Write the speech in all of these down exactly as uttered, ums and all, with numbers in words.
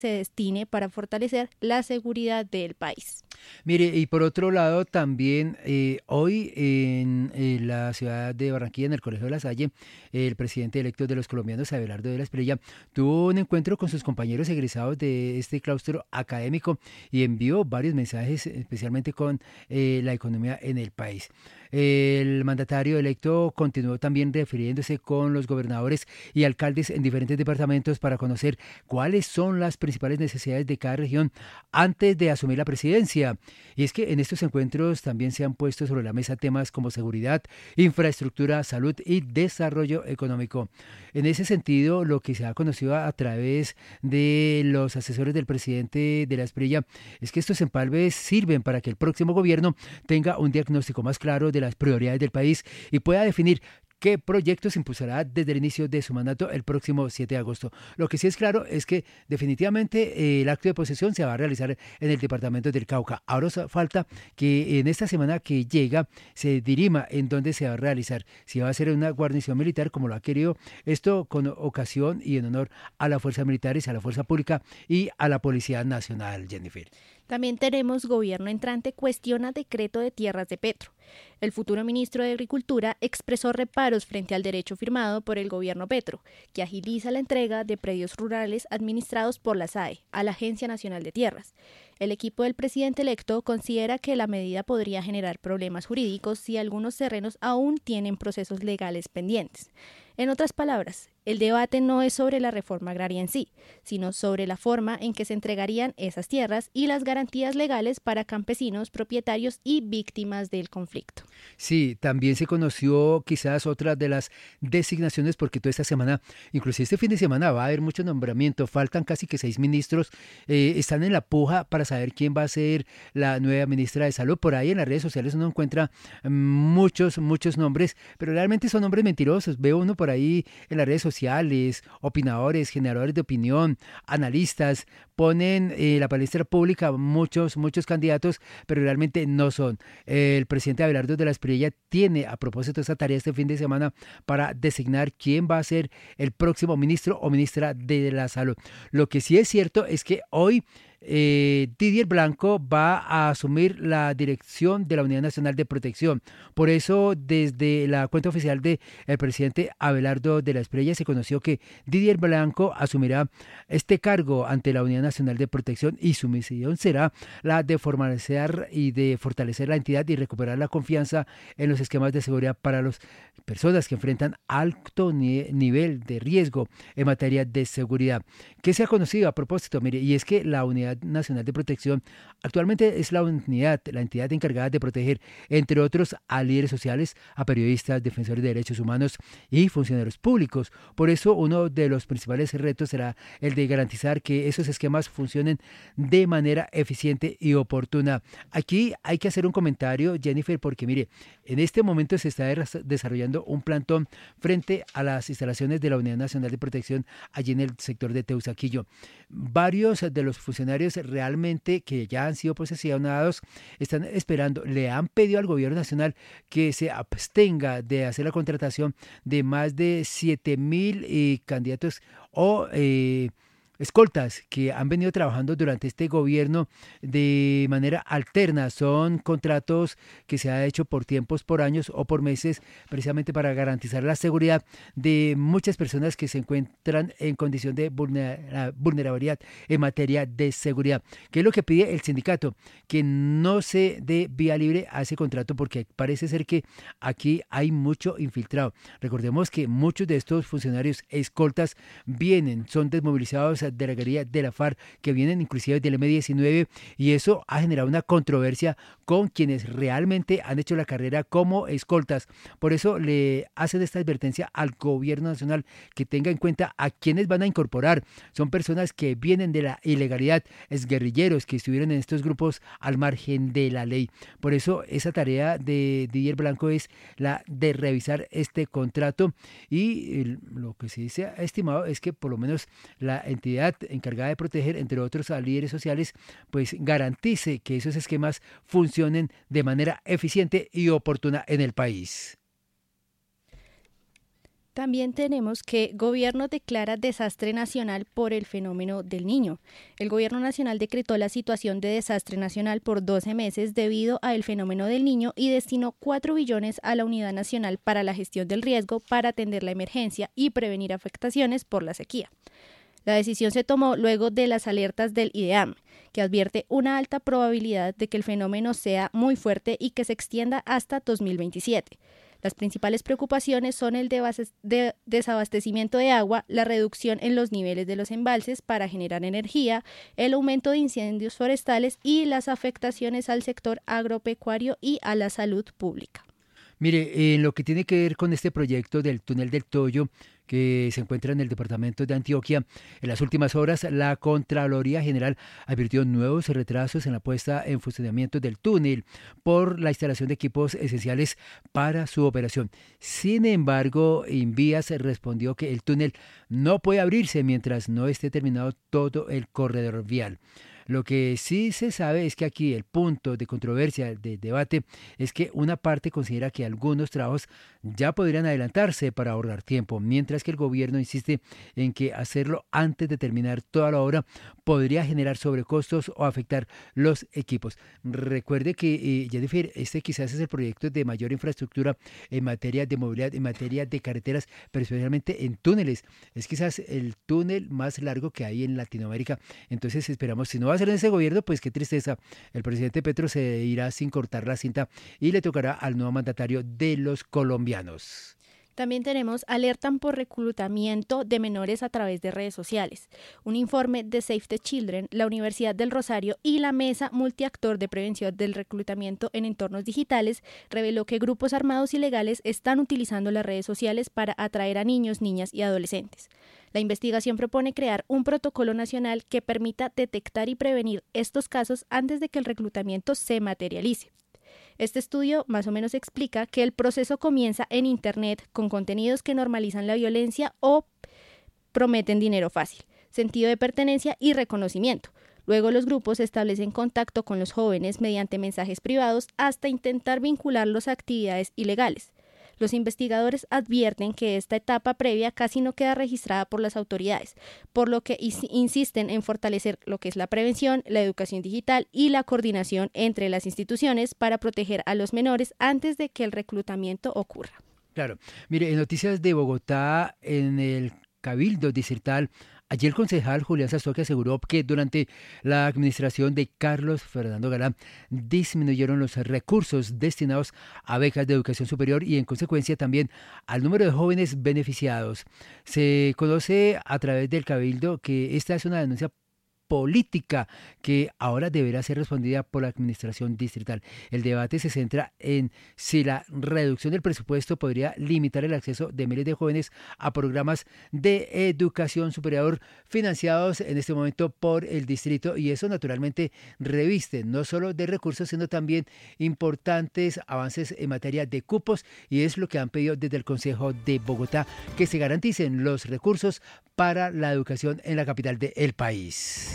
se destine para fortalecer la seguridad del país. Mire, y por otro lado, también eh, hoy en, en la ciudad de Barranquilla, en el Colegio de La Salle, el presidente electo de los colombianos, Abelardo de la Espriella, tuvo un encuentro con sus compañeros egresados de este claustro académico y envió varios mensajes, especialmente con eh, la economía en el país. El mandatario electo continuó también refiriéndose con los gobernadores y alcaldes en diferentes departamentos para conocer cuáles son las principales necesidades de cada región antes de asumir la presidencia. Y es que en estos encuentros también se han puesto sobre la mesa temas como seguridad, infraestructura, salud y desarrollo económico. En ese sentido, lo que se ha conocido a través de los asesores del presidente de la Espriella es que estos empalmes sirven para que el próximo gobierno tenga un diagnóstico más claro de las prioridades del país y pueda definir qué proyectos impulsará desde el inicio de su mandato el próximo siete de agosto. Lo que sí es claro es que definitivamente eh, el acto de posesión se va a realizar en el departamento del Cauca. Ahora falta que en esta semana que llega se dirima en dónde se va a realizar. Si va a ser en una guarnición militar como lo ha querido, esto con ocasión y en honor a las fuerzas militares, a la fuerza pública y a la Policía Nacional, Jennifer. También tenemos gobierno entrante cuestiona decreto de tierras de Petro. El futuro ministro de Agricultura expresó reparos frente al derecho firmado por el gobierno Petro, que agiliza la entrega de predios rurales administrados por la S A E a la Agencia Nacional de Tierras. El equipo del presidente electo considera que la medida podría generar problemas jurídicos si algunos terrenos aún tienen procesos legales pendientes. En otras palabras, el debate no es sobre la reforma agraria en sí, sino sobre la forma en que se entregarían esas tierras y las garantías legales para campesinos, propietarios y víctimas del conflicto. Sí, también se conoció quizás otra de las designaciones, porque toda esta semana, inclusive este fin de semana, va a haber mucho nombramiento. Faltan casi que seis ministros, eh, están en la puja para saber quién va a ser la nueva ministra de Salud. Por ahí en las redes sociales uno encuentra muchos, muchos nombres, pero realmente son nombres mentirosos. Veo uno por ahí en las redes sociales, opinadores, generadores de opinión, analistas, ponen eh, la palestra pública muchos, muchos candidatos, pero realmente no son. Eh, el presidente Abelardo de la Espriella tiene a propósito esta tarea este fin de semana para designar quién va a ser el próximo ministro o ministra de la Salud. Lo que sí es cierto es que hoy Eh, Didier Blanco va a asumir la dirección de la Unidad Nacional de Protección. Por eso, desde la cuenta oficial del presidente Abelardo de la Espriella se conoció que Didier Blanco asumirá este cargo ante la Unidad Nacional de Protección y su misión será la de formalizar y de fortalecer la entidad y recuperar la confianza en los esquemas de seguridad para las personas que enfrentan alto ni- nivel de riesgo en materia de seguridad. ¿Qué se ha conocido a propósito? Mire, y es que la Unidad Nacional de Protección actualmente es la unidad, la entidad encargada de proteger, entre otros, a líderes sociales, a periodistas, defensores de derechos humanos y funcionarios públicos. Por eso, uno de los principales retos será el de garantizar que esos esquemas funcionen de manera eficiente y oportuna. Aquí hay que hacer un comentario, Jennifer, porque mire, en este momento se está desarrollando un plantón frente a las instalaciones de la Unidad Nacional de Protección allí en el sector de Teusaquillo. Varios de los funcionarios realmente que ya han sido posesionados están esperando, le han pedido al gobierno nacional que se abstenga de hacer la contratación de más de siete mil eh, candidatos o eh, escoltas que han venido trabajando durante este gobierno de manera alterna. Son contratos que se ha hecho por tiempos, por años o por meses, precisamente para garantizar la seguridad de muchas personas que se encuentran en condición de vulnera- vulnerabilidad en materia de seguridad. ¿Qué es lo que pide el sindicato? Que no se dé vía libre a ese contrato porque parece ser que aquí hay mucho infiltrado. Recordemos que muchos de estos funcionarios escoltas vienen, son desmovilizados de la guerrilla de la FARC, que vienen inclusive del eme diecinueve, y eso ha generado una controversia con quienes realmente han hecho la carrera como escoltas. Por eso le hacen esta advertencia al gobierno nacional que tenga en cuenta a quienes van a incorporar. Son personas que vienen de la ilegalidad, exguerrilleros que estuvieron en estos grupos al margen de la ley. Por eso esa tarea de Didier Blanco es la de revisar este contrato y el, lo que sí se ha estimado es que por lo menos la entidad encargada de proteger, entre otros, a líderes sociales, pues garantice que esos esquemas funcionen de manera eficiente y oportuna en el país. También tenemos que Gobierno declara desastre nacional por el fenómeno del Niño. El Gobierno Nacional decretó la situación de desastre nacional por doce meses debido al fenómeno del Niño y destinó cuatro billones a la Unidad Nacional para la Gestión del Riesgo para atender la emergencia y prevenir afectaciones por la sequía. La decisión se tomó luego de las alertas del IDEAM, que advierte una alta probabilidad de que el fenómeno sea muy fuerte y que se extienda hasta dos mil veintisiete. Las principales preocupaciones son el de desabastecimiento de agua, la reducción en los niveles de los embalses para generar energía, el aumento de incendios forestales y las afectaciones al sector agropecuario y a la salud pública. Mire, en lo que tiene que ver con este proyecto del túnel del Toyo, que se encuentra en el departamento de Antioquia, en las últimas horas la Contraloría General advirtió nuevos retrasos en la puesta en funcionamiento del túnel por la instalación de equipos esenciales para su operación. Sin embargo, Invías respondió que el túnel no puede abrirse mientras no esté terminado todo el corredor vial. Lo que sí se sabe es que aquí el punto de controversia, de debate, es que una parte considera que algunos trabajos ya podrían adelantarse para ahorrar tiempo, mientras que el gobierno insiste en que hacerlo antes de terminar toda la obra podría generar sobrecostos o afectar los equipos. Recuerde que, eh, Jennifer, este quizás es el proyecto de mayor infraestructura en materia de movilidad, en materia de carreteras, pero especialmente en túneles. Es quizás el túnel más largo que hay en Latinoamérica. Entonces esperamos, si no va a ser en ese gobierno, pues qué tristeza. El presidente Petro se irá sin cortar la cinta y le tocará al nuevo mandatario de los colombianos. También tenemos alertan por reclutamiento de menores a través de redes sociales. Un informe de Save the Children, la Universidad del Rosario y la Mesa Multiactor de Prevención del Reclutamiento en Entornos Digitales reveló que grupos armados ilegales están utilizando las redes sociales para atraer a niños, niñas y adolescentes. La investigación propone crear un protocolo nacional que permita detectar y prevenir estos casos antes de que el reclutamiento se materialice. Este estudio más o menos explica que el proceso comienza en Internet con contenidos que normalizan la violencia o prometen dinero fácil, sentido de pertenencia y reconocimiento. Luego los grupos establecen contacto con los jóvenes mediante mensajes privados hasta intentar vincularlos a actividades ilegales. Los investigadores advierten que esta etapa previa casi no queda registrada por las autoridades, por lo que insisten en fortalecer lo que es la prevención, la educación digital y la coordinación entre las instituciones para proteger a los menores antes de que el reclutamiento ocurra. Claro. Mire, en noticias de Bogotá, en el Cabildo Distrital, allí el concejal Julián Sastoque aseguró que durante la administración de Carlos Fernando Galán disminuyeron los recursos destinados a becas de educación superior y en consecuencia también al número de jóvenes beneficiados. Se conoce a través del Cabildo que esta es una denuncia política que ahora deberá ser respondida por la administración distrital. El debate se centra en si la reducción del presupuesto podría limitar el acceso de miles de jóvenes a programas de educación superior financiados en este momento por el distrito, y eso naturalmente reviste no solo de recursos sino también importantes avances en materia de cupos, y es lo que han pedido desde el Consejo de Bogotá, que se garanticen los recursos para la educación en la capital del país.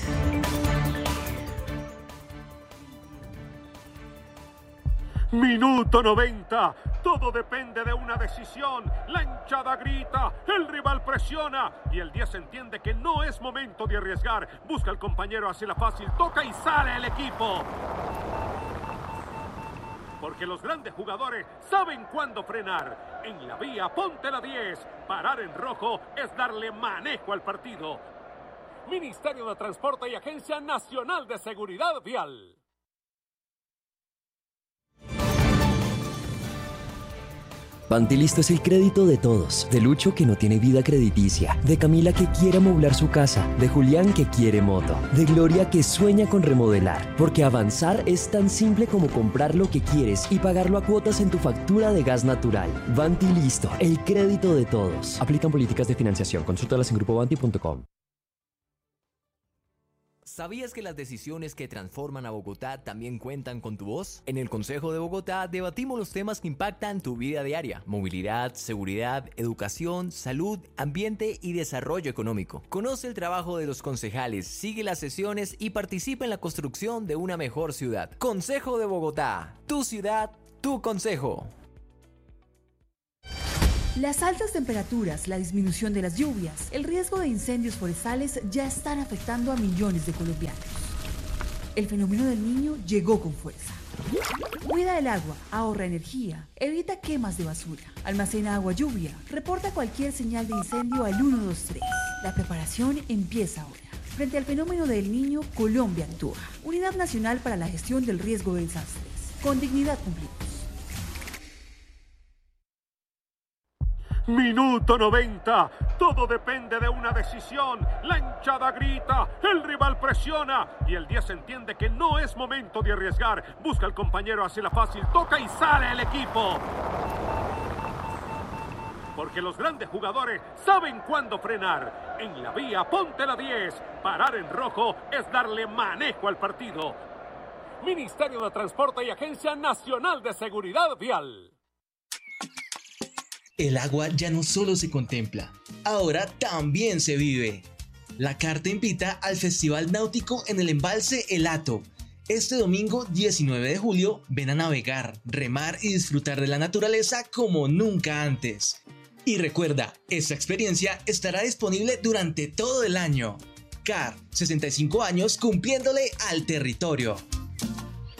Minuto noventa. Todo depende de una decisión. La hinchada grita, el rival presiona y el diez entiende que no es momento de arriesgar. Busca al compañero, hace la fácil, toca y sale el equipo. Porque los grandes jugadores saben cuándo frenar. En la vía, ponte la diez. Parar en rojo es darle manejo al partido. Ministerio de Transporte y Agencia Nacional de Seguridad Vial. Pantilisto es el crédito de todos. De Lucho, que no tiene vida crediticia. De Camila, que quiere amoblar su casa. De Julián, que quiere moto. De Gloria, que sueña con remodelar. Porque avanzar es tan simple como comprar lo que quieres y pagarlo a cuotas en tu factura de gas natural. Pantilisto, el crédito de todos. Aplican políticas de financiación. Consúltalas en grupo banti punto com. ¿Sabías que las decisiones que transforman a Bogotá también cuentan con tu voz? En el Consejo de Bogotá debatimos los temas que impactan tu vida diaria: movilidad, seguridad, educación, salud, ambiente y desarrollo económico. Conoce el trabajo de los concejales, sigue las sesiones y participa en la construcción de una mejor ciudad. Consejo de Bogotá, tu ciudad, tu consejo. Las altas temperaturas, la disminución de las lluvias, el riesgo de incendios forestales ya están afectando a millones de colombianos. El fenómeno del Niño llegó con fuerza. Cuida el agua, ahorra energía, evita quemas de basura, almacena agua lluvia, reporta cualquier señal de incendio al uno dos tres. La preparación empieza ahora. Frente al fenómeno del Niño, Colombia actúa. Unidad Nacional para la Gestión del Riesgo de Desastres. Con dignidad cumplimos. Minuto noventa. Todo depende de una decisión. La hinchada grita, el rival presiona y el diez entiende que no es momento de arriesgar. Busca al compañero, hace la fácil, toca y sale el equipo. Porque los grandes jugadores saben cuándo frenar. En la vía, ponte la diez. Parar en rojo es darle manejo al partido. Ministerio de Transporte y Agencia Nacional de Seguridad Vial. El agua ya no solo se contempla, ahora también se vive. La CAR te invita al Festival Náutico en el embalse El Hato. Este domingo diecinueve de julio, ven a navegar, remar y disfrutar de la naturaleza como nunca antes. Y recuerda, esta experiencia estará disponible durante todo el año. CAR, sesenta y cinco años cumpliéndole al territorio.